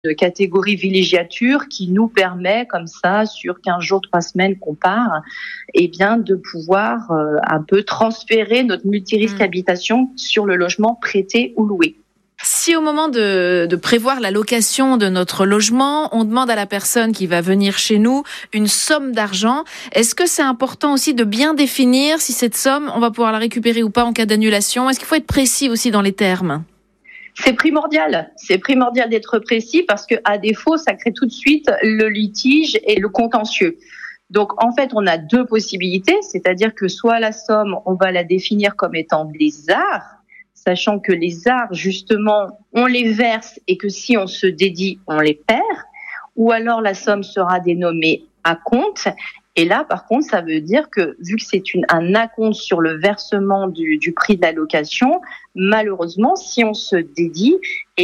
de catégorie villégiature qui nous permet comme ça, sur 15 jours, 3 semaines qu'on part, de pouvoir un peu transférer notre multirisque habitation sur le logement prêté ou loué. Si au moment de prévoir la location de notre logement, on demande à la personne qui va venir chez nous une somme d'argent, est-ce que c'est important aussi de bien définir si cette somme, on va pouvoir la récupérer ou pas en cas d'annulation? Est-ce qu'il faut être précis aussi dans les termes? C'est primordial d'être précis parce que à défaut, ça crée tout de suite le litige et le contentieux. Donc en fait, on a 2 possibilités, c'est-à-dire que soit la somme, on va la définir comme étant des arts, sachant que les arts, justement, on les verse et que si on se dédie, on les perd, ou alors la somme sera dénommée acompte. Et là, par contre, ça veut dire que, vu que c'est un acompte sur le versement du prix de la location, malheureusement, si on se dédie,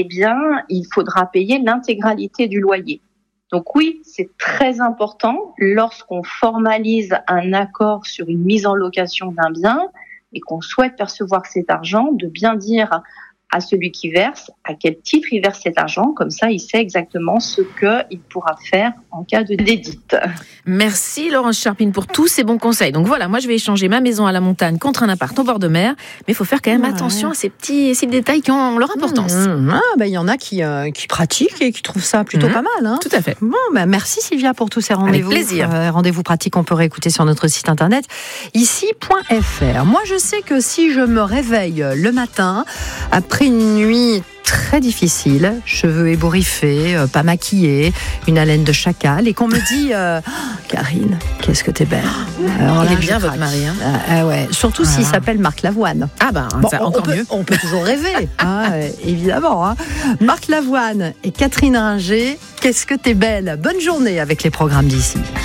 il faudra payer l'intégralité du loyer. Donc oui, c'est très important, lorsqu'on formalise un accord sur une mise en location d'un bien, et qu'on souhaite percevoir cet argent, de bien dire à celui qui verse à quel titre il verse cet argent. Comme ça, il sait exactement ce qu'il pourra faire en cas de dédite. Merci Laurence Charpin pour tous ces bons conseils. Donc voilà, moi je vais échanger ma maison à la montagne contre un appart au bord de mer. Mais il faut faire quand même attention à ces petits détails qui ont leur importance. Il y en a qui pratiquent et qui trouvent ça plutôt pas mal. Tout à fait. Bon, merci Sylvia pour tous ces rendez-vous. Avec plaisir. Rendez-vous pratiques qu'on peut réécouter sur notre site internet ici.fr. Moi je sais que si je me réveille le matin après une nuit très difficile, cheveux ébouriffés, pas maquillés, une haleine de chacal, et qu'on me dit Karine, qu'est-ce que t'es belle. Alors il est bien votre mari. Ouais. Surtout s'il s'appelle Marc Lavoine. Ça, encore mieux. On peut toujours rêver, évidemment. Marc Lavoine et Catherine Ringer, qu'est-ce que t'es belle. Bonne journée avec les programmes d'ici.